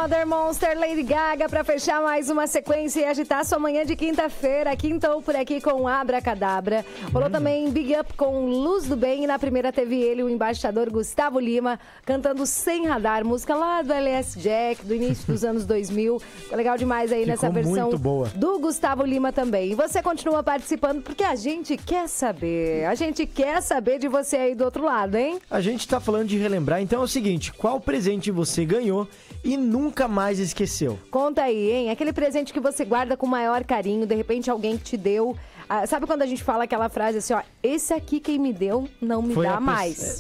Mother Monster, Lady Gaga, pra fechar mais uma sequência e agitar sua manhã de quinta-feira. Quintou por aqui com Abracadabra. Rolou também Big Up com Luz do Bem. E na primeira teve ele, o embaixador Gustavo Lima, cantando Sem Radar, música lá do LS Jack, do início dos anos 2000. Ficou legal demais aí nessa versão do Gustavo Lima também. E você continua participando porque a gente quer saber. A gente quer saber de você aí do outro lado, hein? A gente tá falando de relembrar, então é o seguinte, qual presente você ganhou e nunca mais esqueceu? Conta aí, hein? Aquele presente que você guarda com o maior carinho, de repente alguém que te deu. Sabe quando a gente fala aquela frase assim, ó, esse aqui quem me deu não me dá mais.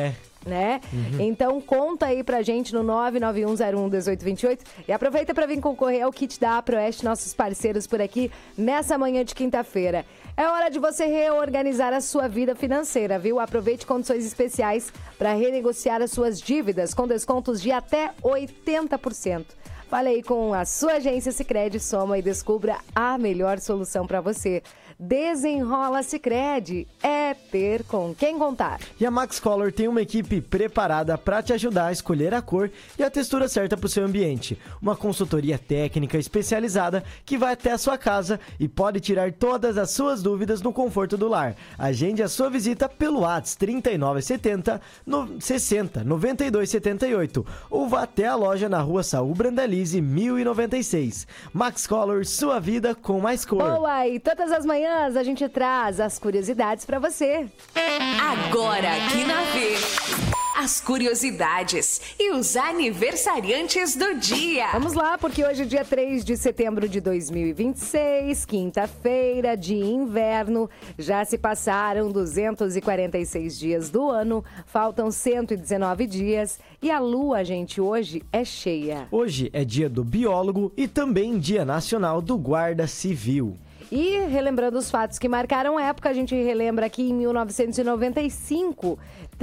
Né? Então conta aí pra gente no 991011828 e aproveita pra vir concorrer ao kit da Aproeste, nossos parceiros por aqui nessa manhã de quinta-feira. É hora de você reorganizar a sua vida financeira, viu? Aproveite condições especiais para renegociar as suas dívidas com descontos de até 80%. Fale aí com a sua agência Sicredi, soma e descubra a melhor solução para você. Desenrola Sicredi, é ter com quem contar. E a Max Color tem uma equipe preparada para te ajudar a escolher a cor e a textura certa para o seu ambiente. Uma consultoria técnica especializada que vai até a sua casa e pode tirar todas as suas dúvidas no conforto do lar. Agende a sua visita pelo WhatsApp 3970 60 92 78 ou vá até a loja na rua Saul Brandalize 1096. Max Color, sua vida com mais cor. Boa, e todas as manhãs a gente traz as curiosidades pra você. Agora aqui na V, as curiosidades e os aniversariantes do dia. Vamos lá, porque hoje é dia 3 de setembro de 2026, quinta-feira de inverno. Já se passaram 246 dias do ano, faltam 119 dias e a lua, gente, hoje é cheia. Hoje é dia do biólogo e também dia nacional do guarda civil. E relembrando os fatos que marcaram a época, a gente relembra aqui em 1995,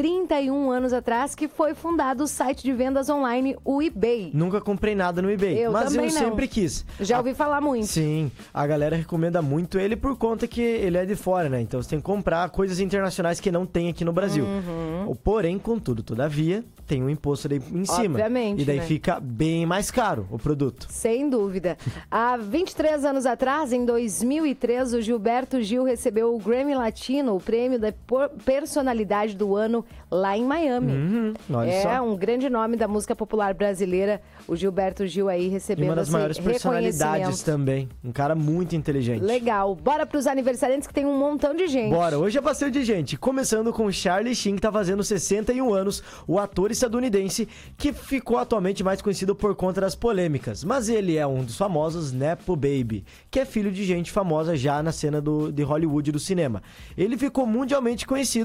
31 anos atrás, que foi fundado o site de vendas online, o eBay. Nunca comprei nada no eBay, mas eu sempre quis. Já ouvi falar muito. Sim, a galera recomenda muito ele por conta que ele é de fora, né? Então você tem que comprar coisas internacionais que não tem aqui no Brasil. Porém, contudo, todavia, tem um imposto aí em cima. Obviamente, e daí né? fica bem mais caro o produto. Sem dúvida. Há 23 anos atrás, em 2003, o Gilberto Gil recebeu o Grammy Latino, o prêmio da personalidade do ano, lá em Miami. Olha só. Um grande nome da música popular brasileira, o Gilberto Gil aí recebendo uma das maiores personalidades também. Um cara muito inteligente. Legal. Bora pros aniversariantes que tem um montão de gente. Bora. Hoje é bastante gente. Começando com Charlie Sheen, que tá fazendo 61 anos, o ator estadunidense que ficou atualmente mais conhecido por conta das polêmicas. Mas ele é um dos famosos Nepo Baby, que é filho de gente famosa já na cena de Hollywood do cinema. Ele ficou mundialmente conhecido